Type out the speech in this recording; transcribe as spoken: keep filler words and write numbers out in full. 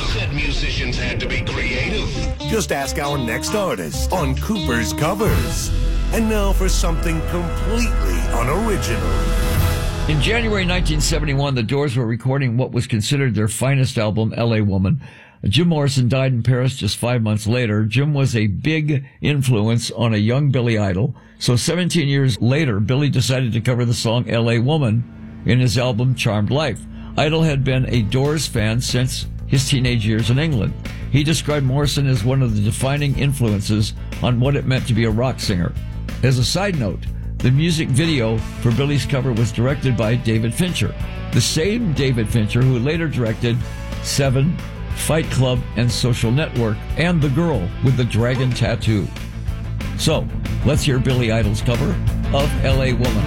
said musicians had to be creative. Just ask our next artist on Cooper's Covers. And now for something completely unoriginal. In January nineteen seventy-one, the Doors were recording what was considered their finest album, L A Woman. Jim Morrison died in Paris just five months later. Jim was a big influence on a young Billy Idol. So seventeen years later, Billy decided to cover the song L A Woman in his album Charmed Life. Idol had been a Doors fan since his teenage years in England. He described Morrison as one of the defining influences on what it meant to be a rock singer. As a side note, the music video for Billy's cover was directed by David Fincher, the same David Fincher who later directed Seven, Fight Club, and Social Network, and The Girl with the Dragon Tattoo. So, let's hear Billy Idol's cover of L A Woman.